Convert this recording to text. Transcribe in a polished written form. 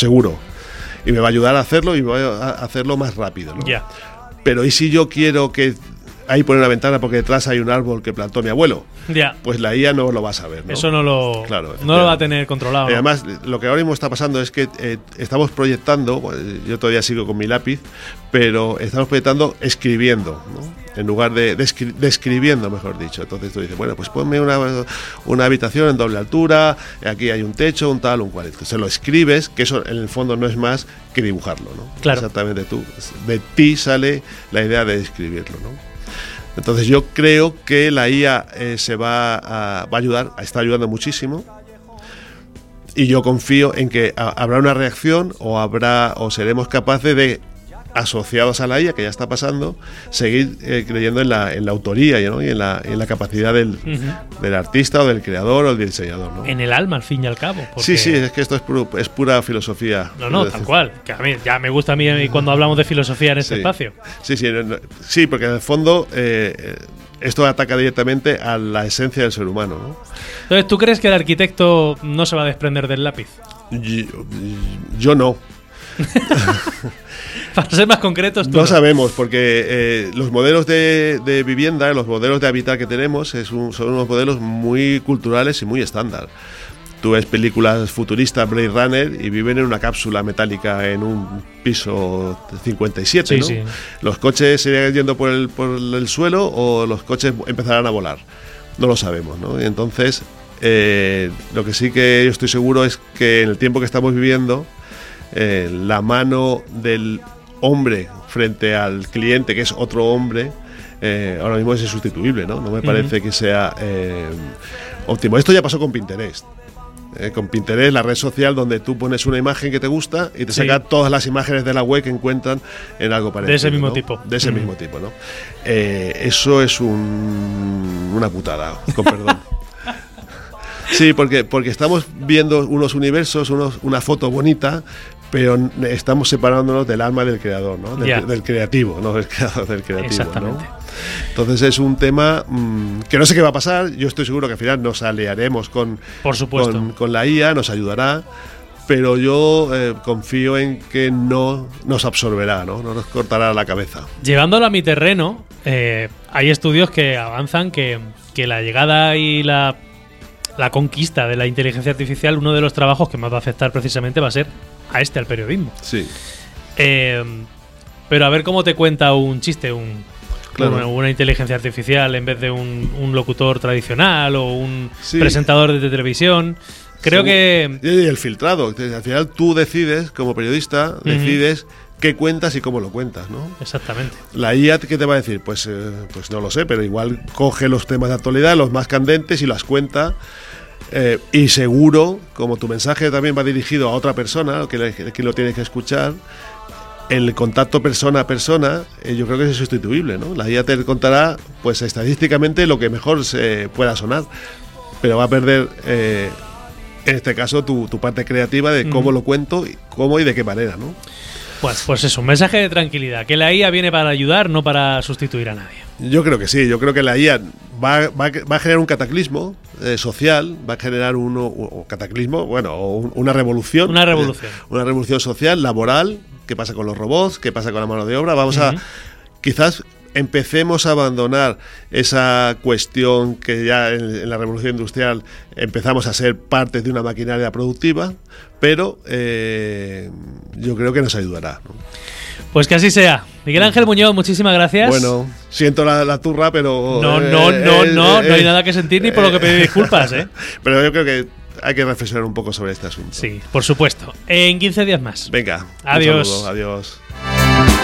seguro. Y me va a ayudar a hacerlo y me va a hacerlo más rápido, ¿no? Ya. Pero ¿y si yo quiero que ahí pone una ventana porque detrás hay un árbol que plantó mi abuelo? Ya. Pues la IA no lo va a saber, ¿no? Eso no lo va a tener controlado, ¿no? Además, lo que ahora mismo está pasando es que estamos proyectando, yo todavía sigo con mi lápiz, pero estamos proyectando escribiendo, ¿no? En lugar de escribiendo, mejor dicho. Entonces tú dices, bueno, pues ponme una habitación en doble altura, aquí hay un techo, un tal, un cual. Entonces lo escribes, que eso en el fondo no es más que dibujarlo, ¿no? Claro. Exactamente tú. De ti sale la idea de escribirlo, ¿no? Entonces yo creo que la IA va a ayudar, está ayudando muchísimo, y yo confío en que habrá una reacción o seremos capaces de, asociados a la IA, que ya está pasando, seguir creyendo en la autoría, ¿no? y en la capacidad del artista o del creador o del diseñador, ¿no? En el alma, al fin y al cabo. Sí, es que esto es pura filosofía. No, tal cual. Que a mí ya me gusta a mí cuando hablamos de filosofía en este espacio. Sí, porque en el fondo esto ataca directamente a la esencia del ser humano, ¿no? Entonces, ¿tú crees que el arquitecto no se va a desprender del lápiz? Yo no. Para ser más concretos, tú no sabemos, porque los modelos de vivienda, los modelos de hábitat que tenemos son unos modelos muy culturales y muy estándar. Tú ves películas futuristas, Blade Runner, y viven en una cápsula metálica en un piso 57, sí, ¿no? Sí. ¿Los coches seguirán yendo por el suelo o los coches empezarán a volar? No lo sabemos, ¿no? Y entonces, lo que sí que yo estoy seguro es que en el tiempo que estamos viviendo, la mano del hombre frente al cliente, que es otro hombre, ahora mismo es insustituible, ¿no? No me parece que sea óptimo. Esto ya pasó con Pinterest. Con Pinterest, la red social donde tú pones una imagen que te gusta y te saca todas las imágenes de la web que encuentran en algo parecido. De ese mismo, ¿no? tipo. De ese mismo tipo, ¿no? Eso es una putada, con perdón. Sí, porque estamos viendo unos universos, una foto bonita, pero estamos separándonos del alma del creador, ¿no? Del creativo, no del creador, del creativo. Exactamente. ¿no? Entonces es un tema que no sé qué va a pasar. Yo estoy seguro que al final nos aliaremos con la IA, nos ayudará, pero yo confío en que no nos absorberá, no nos cortará la cabeza. Llevándolo a mi terreno, hay estudios que avanzan que la llegada y la conquista de la inteligencia artificial, uno de los trabajos que más va a afectar precisamente va a ser al periodismo. Sí. Pero a ver cómo te cuenta un chiste, una inteligencia artificial en vez de un locutor tradicional o un presentador de televisión. Creo que... Y el filtrado. Al final tú decides, como periodista, decides qué cuentas y cómo lo cuentas, ¿no? Exactamente. La IA, ¿qué te va a decir? Pues no lo sé, pero igual coge los temas de actualidad, los más candentes, y las cuenta. Y seguro, como tu mensaje también va dirigido a otra persona, que lo tiene que escuchar, el contacto persona a persona, yo creo que es insustituible, ¿no? La IA te contará, pues estadísticamente, lo que mejor se pueda sonar, pero va a perder, en este caso, tu parte creativa de cómo lo cuento, cómo y de qué manera, ¿no? Pues eso, un mensaje de tranquilidad, que la IA viene para ayudar, no para sustituir a nadie. Yo creo que sí, yo creo que la IA va a generar un cataclismo social, va a generar una revolución. Una revolución. Una revolución social, laboral. ¿Qué pasa con los robots? ¿Qué pasa con la mano de obra? Vamos a... Quizás empecemos a abandonar esa cuestión que ya en la revolución industrial empezamos a ser parte de una maquinaria productiva, pero yo creo que nos ayudará, ¿no? Pues que así sea. Miguel Ángel Muñoz, muchísimas gracias. Bueno, siento la turra, pero... No hay nada que sentir ni por lo que pedir disculpas, ¿eh? Pero yo creo que hay que reflexionar un poco sobre este asunto. Sí, por supuesto. En 15 días más. Venga. Adiós. Un saludo, adiós.